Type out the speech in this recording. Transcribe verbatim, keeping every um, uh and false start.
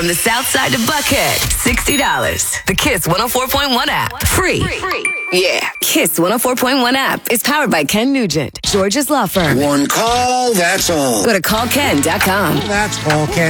From the south side to Buckhead, sixty dollars. The Kiss one oh four point one app. Free. Free. Yeah. Kiss one oh four point one app is powered by Ken Nugent, George's Law Firm. One call, that's all. Go to call ken dot com. That's all, Ken.